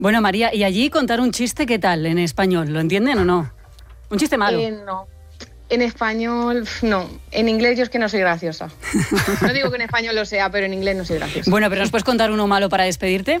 Bueno, María, ¿y allí contar un chiste qué tal en español? ¿Lo entienden o no? ¿Un chiste malo? No. En español, no. En inglés yo es que no soy graciosa. No digo que en español lo sea, pero en inglés no soy graciosa. Bueno, pero ¿nos puedes contar uno malo para despedirte?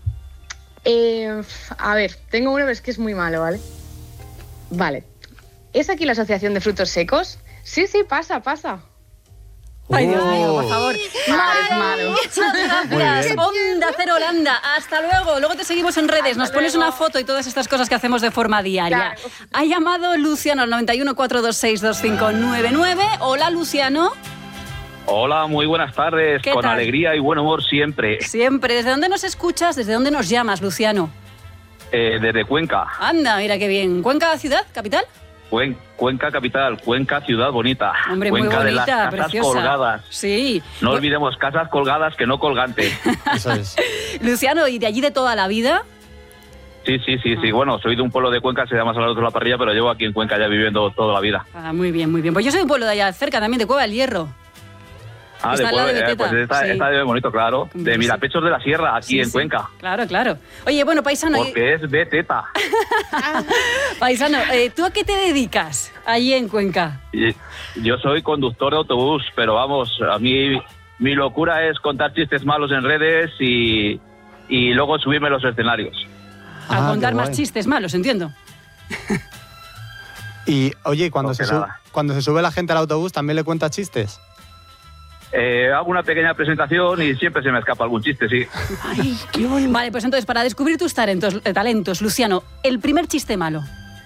A ver, tengo uno, pero es que es muy malo, ¿vale? Vale. ¿Es aquí la Asociación de Frutos Secos? Sí, pasa. Ay, Dios mío, por favor. Es malo. Muchas gracias. Onda Cero Holanda. Hasta luego. Luego te seguimos en redes. Nos pones una foto y todas estas cosas que hacemos de forma diaria. Claro. Ha llamado Luciano al 91 426 2599. Hola, Luciano. Hola, muy buenas tardes. ¿Qué Con tal? alegría y buen humor siempre. Siempre. ¿Desde dónde nos escuchas? ¿Desde dónde nos llamas, Luciano? Desde Cuenca. Anda, mira qué bien. ¿Cuenca ciudad, capital? Cuenca capital, Cuenca ciudad bonita. Hombre, Cuenca muy de las bonita, casas preciosa. colgadas. Sí. No olvidemos casas colgadas que no colgantes. Eso es. Luciano, ¿y de allí de toda la vida? Sí. Bueno, soy de un pueblo de Cuenca, se llama Salvador de la Parrilla, pero llevo aquí en Cuenca ya viviendo toda la vida. Ah, muy bien, muy bien. Pues yo soy de un pueblo de allá cerca también, de Cueva del Hierro. Está al lado de Beteta, pues está sí. de bonito, claro. De Sí. Mirapechos de la Sierra, aquí Sí, en sí. Cuenca. Claro. Oye, bueno, paisano, Porque es Beteta. ¿tú a qué te dedicas allí en Cuenca? Y yo soy conductor de autobús, pero vamos, a mí mi locura es contar chistes malos en redes y luego subirme a los escenarios. A contar qué más guay. chistes malos, entiendo. Y, oye, cuando No, se que nada. cuando se sube la gente al autobús, ¿también le cuenta chistes? Hago una pequeña presentación y siempre se me escapa algún chiste, sí. Ay, qué bonito. Vale, pues entonces, para descubrir tus talentos, Luciano, el primer chiste malo.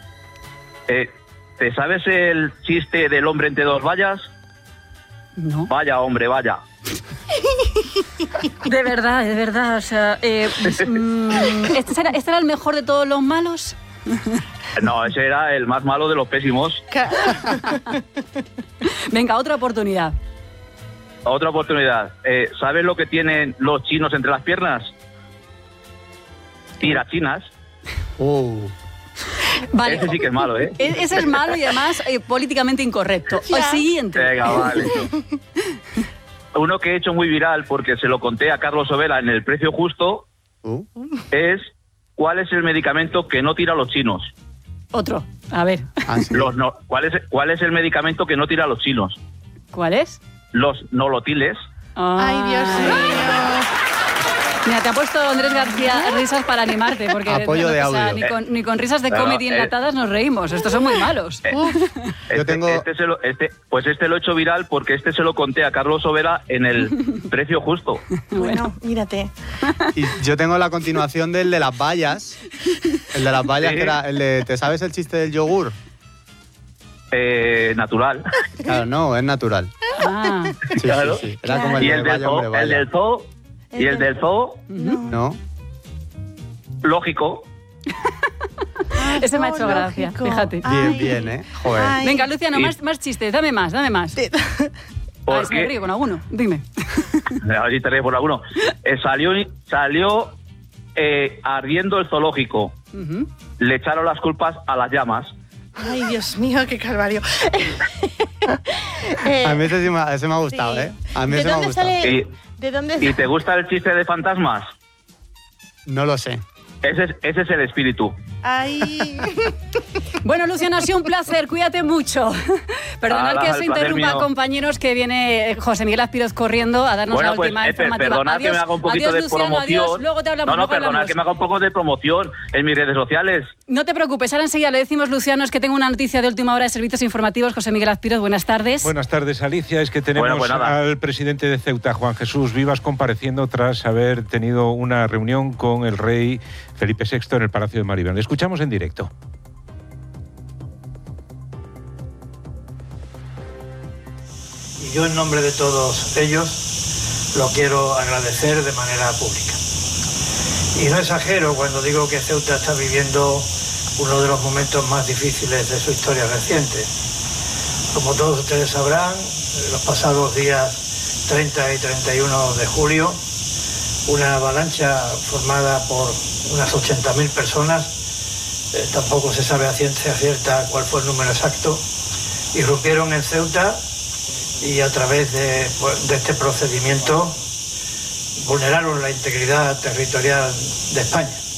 ¿Te sabes el chiste del hombre entre dos vallas? No. Vaya, hombre, vaya. De verdad, o sea... ¿este era el mejor de todos los malos? No, ese era el más malo de los pésimos. Venga, otra oportunidad. Otra oportunidad. ¿Sabes lo que tienen los chinos entre las piernas? Tirachinas. Vale. Ese sí que es malo, ¿eh? Ese es malo y además políticamente incorrecto. El siguiente. Venga, vale. Uno que he hecho muy viral porque se lo conté a Carlos Overa en El Precio Justo es ¿cuál es el medicamento que no tira a los chinos? Otro. A ver. Sí. ¿Cuál es el medicamento que no tira a los chinos? ¿Cuál es? Los nolotiles. Ay, Dios mío. Mira, te ha puesto Andrés García risas para animarte, porque Apoyo de audio. ni con risas de Pero, comedy enlatadas nos reímos. Estos son muy malos. Yo tengo- Este lo he hecho viral porque este se lo conté a Carlos Overa en El Precio Justo. Bueno, mírate. Y yo tengo la continuación del de las vallas. El de las vallas, Sí. que era el de... ¿Te sabes el chiste del yogur? Natural. Claro, no, es natural. Ah, Sí, Claro. sí. Era como el Y de el del vaya, hombre, zoo, vaya. el del zoo, ¿No? lógico. ese me ha hecho gracia, Lógico. fíjate. Bien, bien, ¿eh? Joder. Ay. Venga, Luciano, Sí. más chistes, dame más. A ver si me Porque río con alguno. Dime. a ver si te ríes por alguno. Salió ardiendo el zoológico. Ujú. Le echaron las culpas a las llamas. Ay, Dios mío, qué calvario. A mí ese me ha gustado, sí. ¿eh? A mí ¿De ese me ha dónde gustado. sale? ¿De dónde ¿Y te gusta el chiste de fantasmas? No lo sé. Ese es el espíritu. Ay. Bueno, Luciano, ha sido un placer, cuídate mucho. Perdonad Hala, que el os placer interrumpa, mío. compañeros, que viene José Miguel Azpiroz corriendo a darnos Bueno, la pues, última informativa. perdonad que me haga un poquito adiós, de Luciano, promoción. adiós. Luego te hablamos. No, luego perdonad hablamos. que me haga un poco de promoción en mis redes sociales. No te preocupes, ahora enseguida le decimos, Luciano, es que tengo una noticia de última hora de servicios informativos. José Miguel Azpiroz, buenas tardes. Buenas tardes, Alicia. Es que tenemos Bueno, pues nada. al presidente de Ceuta, Juan Jesús Vivas, compareciendo tras haber tenido una reunión con el rey Felipe VI en el Palacio de Maribel. Le escuchamos en directo. Y yo en nombre de todos ellos lo quiero agradecer de manera pública. Y no exagero cuando digo que Ceuta está viviendo uno de los momentos más difíciles de su historia reciente. Como todos ustedes sabrán, los pasados días 30 y 31 de julio, una avalancha formada por unas 80.000 personas, tampoco se sabe a ciencia cierta cuál fue el número exacto, irrumpieron en Ceuta y a través de este procedimiento vulneraron la integridad territorial de España.